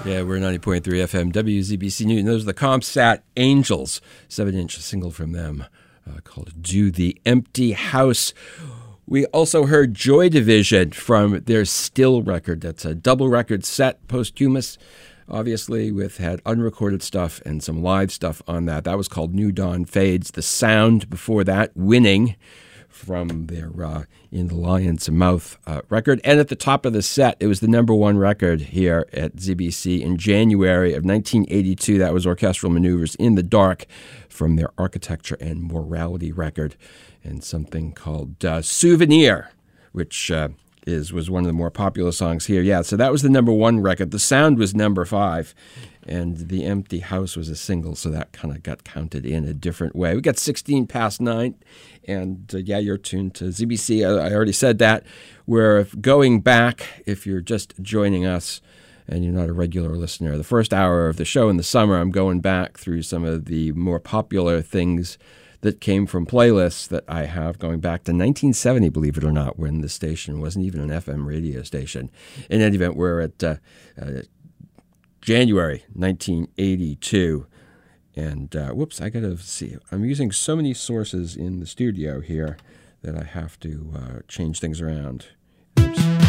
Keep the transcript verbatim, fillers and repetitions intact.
Yeah, we're ninety point three F M, W Z B C News. And those are the ComSat Angels, seven-inch single from them uh, called Do the Empty House. We also heard Joy Division from their Still record. That's a double record set, posthumous, obviously, with had unrecorded stuff and some live stuff on that. That was called New Dawn Fades. The Sound before that, Winning, from their uh, In the Lion's Mouth uh, record. And at the top of the set, it was the number one record here at Z B C in January of nineteen eighty-two. That was Orchestral Maneuvers in the Dark from their Architecture and Morality record, and something called uh, Souvenir, which uh, is was one of the more popular songs here. Yeah, so that was the number one record. The Sound was number five, and The Empty House was a single, so that kind of got counted in a different way. We got sixteen past nine, and uh, yeah, you're tuned to Z B C. I, I already said that. We're going back, if you're just joining us and you're not a regular listener, the first hour of the show in the summer, I'm going back through some of the more popular things that came from playlists that I have going back to nineteen seventy, believe it or not, when the station wasn't even an F M radio station. In any event, we're at uh, uh, January nineteen eighty-two. And, uh, whoops, I got to see. I'm using so many sources in the studio here that I have to uh, change things around. Oops.